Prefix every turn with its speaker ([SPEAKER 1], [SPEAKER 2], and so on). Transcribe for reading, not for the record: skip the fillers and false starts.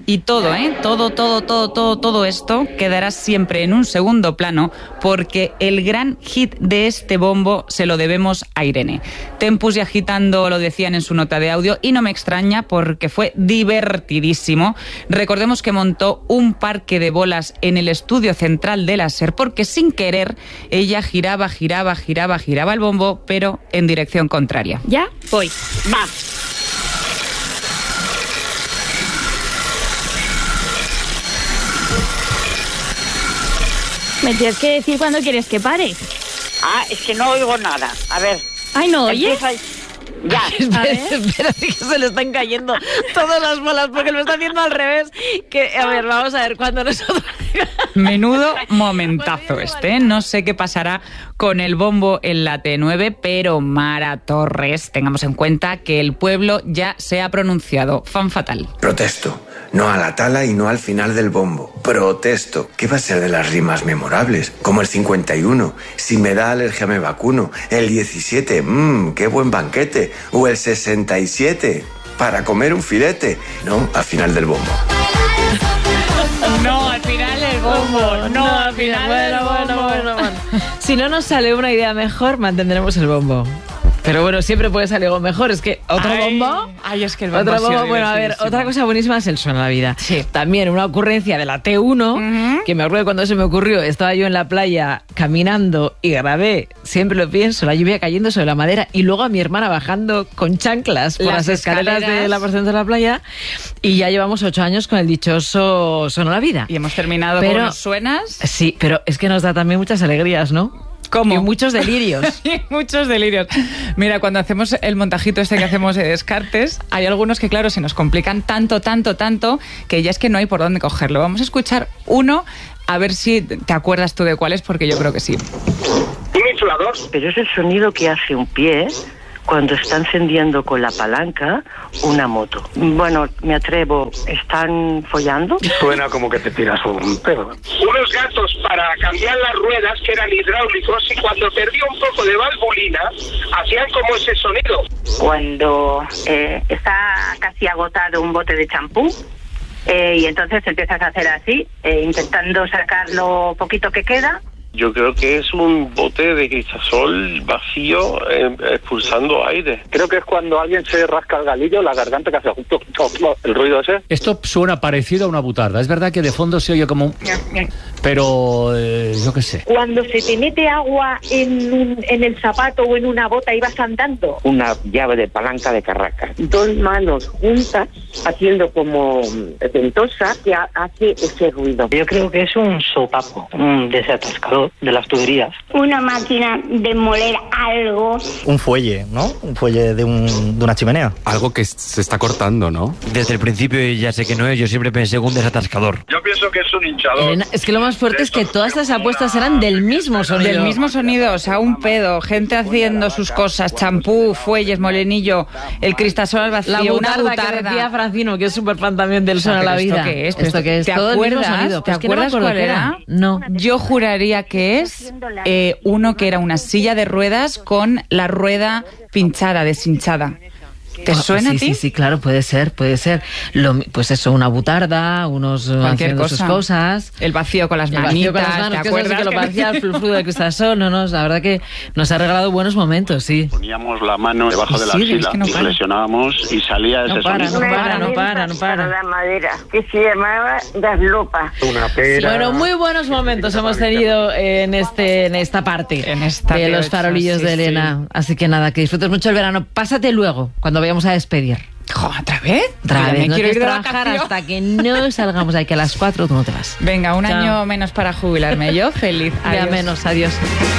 [SPEAKER 1] Y todo esto quedará siempre en un segundo plano porque el gran hit de este bombo se lo debemos a Irene. Tempus y Agitando lo decían en su nota de audio y no me extraña porque fue divertidísimo. Recordemos que montó un parque de bolas en el estudio central de la SER porque sin querer ella giraba el bombo, pero en dirección contraria.
[SPEAKER 2] ¿Ya? Voy.
[SPEAKER 3] Va.
[SPEAKER 2] Me tienes que decir cuándo quieres que pare.
[SPEAKER 3] Es que no oigo nada. A ver.
[SPEAKER 2] Ay, ¿no oyes?
[SPEAKER 3] Ya.
[SPEAKER 4] Espera, que se le están cayendo todas las bolas porque lo está haciendo al revés. A ver, vamos a ver cuando nosotros...
[SPEAKER 1] Menudo momentazo este. No sé qué pasará con el bombo en la T9, pero Mara Torres, tengamos en cuenta que el pueblo ya se ha pronunciado. Fan fatal.
[SPEAKER 5] Protesto. No a la tala y no al final del bombo. Protesto. ¿Qué va a ser de las rimas memorables? Como el 51, si me da alergia me vacuno. El 17, qué buen banquete. O el 67, para comer un filete. No, al final del bombo.
[SPEAKER 1] No, al final del bombo. No, al final del bombo.
[SPEAKER 4] Bueno. Si no nos sale una idea mejor, mantendremos el bombo. Pero bueno, siempre puede salir algo mejor. Es que otro bombo...
[SPEAKER 1] es que el bombo
[SPEAKER 4] Bueno, a ver, otra cosa buenísima es el Suena la Vida.
[SPEAKER 1] Sí.
[SPEAKER 4] También una ocurrencia de la T1, que me acuerdo cuando se me ocurrió, estaba yo en la playa caminando y grabé, siempre lo pienso, la lluvia cayendo sobre la madera y luego a mi hermana bajando con chanclas por las escaleras de la porción de la playa y ya llevamos 8 años con el dichoso Suena la Vida.
[SPEAKER 1] Y hemos terminado con los suenas.
[SPEAKER 4] Sí, pero es que nos da también muchas alegrías, ¿no?
[SPEAKER 1] ¿Cómo?
[SPEAKER 4] Y muchos delirios.
[SPEAKER 1] Muchos delirios. Mira, cuando hacemos el montajito este que hacemos de Descartes, hay algunos que, claro, se nos complican tanto, que ya es que no hay por dónde cogerlo. Vamos a escuchar uno, a ver si te acuerdas tú de cuál es, porque yo creo que sí.
[SPEAKER 3] Un inflador.
[SPEAKER 6] Pero es el sonido que hace un pie cuando está encendiendo con la palanca una moto. Bueno, me atrevo, ¿están follando?
[SPEAKER 7] Suena como que te tiras un pedo.
[SPEAKER 3] Unos gatos para cambiar las ruedas que eran hidráulicos y cuando perdía un poco de valvulina hacían como ese sonido.
[SPEAKER 6] Cuando está casi agotado un bote de champú y entonces empiezas a hacer así, intentando sacar lo poquito que queda.
[SPEAKER 7] Yo creo que es un bote de cristasol vacío expulsando aire. Creo que es cuando alguien se rasca el galillo, la garganta que hace el ruido ese.
[SPEAKER 8] Esto suena parecido a una butarda. Es verdad que de fondo se oye como un... Pero yo qué sé.
[SPEAKER 9] Cuando se te mete agua en el zapato o en una bota y vas andando.
[SPEAKER 6] Una llave de palanca de carraca.
[SPEAKER 9] 2 manos juntas haciendo como ventosa que hace ese ruido.
[SPEAKER 6] Yo creo que es un sopapo, un desatascador de las tuberías.
[SPEAKER 9] Una máquina de moler algo.
[SPEAKER 10] Un fuelle, ¿no? Un fuelle de una chimenea.
[SPEAKER 11] Algo que se está cortando, ¿no?
[SPEAKER 12] Desde el principio ya sé que no es, yo siempre pensé en un desatascador.
[SPEAKER 7] Yo pienso que es un hinchador.
[SPEAKER 4] Elena, es que lo más fuerte es que todas las apuestas eran del mismo sonido.
[SPEAKER 1] Del mismo sonido, o sea, un pedo, gente haciendo sus cosas, champú, fuelles, molenillo, el cristasol al vacío,
[SPEAKER 4] la butarda,
[SPEAKER 1] una butarda.
[SPEAKER 4] que decía Francino, que es súper fan también del Suena la Vida.
[SPEAKER 1] ¿Esto qué es?
[SPEAKER 4] ¿Esto qué es?
[SPEAKER 1] ¿Te
[SPEAKER 4] Todo
[SPEAKER 1] acuerdas?
[SPEAKER 4] el mismo sonido.
[SPEAKER 1] ¿Te
[SPEAKER 4] Pues que no me
[SPEAKER 1] acuerdas
[SPEAKER 4] acuerdo
[SPEAKER 1] cuál
[SPEAKER 4] qué
[SPEAKER 1] era?
[SPEAKER 4] No.
[SPEAKER 1] Yo juraría que es uno que era una silla de ruedas con la rueda pinchada, deshinchada. ¿Te suena a ti?
[SPEAKER 4] Sí, claro, puede ser. Pues eso, una butarda, unos
[SPEAKER 1] cualquier cosa.
[SPEAKER 4] Sus cosas.
[SPEAKER 1] El vacío con las manitas,
[SPEAKER 4] el vacío con las manos,
[SPEAKER 1] ¿te acuerdas?
[SPEAKER 4] Que lo parecía el flu del cristasol, la verdad que nos ha regalado buenos momentos, sí.
[SPEAKER 7] Poníamos la mano debajo de la axila y flexionábamos y salía ese sonido.
[SPEAKER 4] No para.
[SPEAKER 6] La madera, que se llamaba Gaslopa.
[SPEAKER 7] Una pera.
[SPEAKER 4] Bueno, muy buenos momentos hemos tenido en esta parte de los farolillos de Elena. Sí. Así que nada, que disfrutes mucho el verano. Pásate luego, cuando vayamos a despedir.
[SPEAKER 1] ¿Otra vez?
[SPEAKER 4] No
[SPEAKER 1] quiero ir de
[SPEAKER 4] trabajar hasta que no salgamos de aquí a las 4, tú no te vas.
[SPEAKER 1] Venga, un año menos para jubilarme. Yo feliz.
[SPEAKER 4] Adiós. Ya menos, adiós.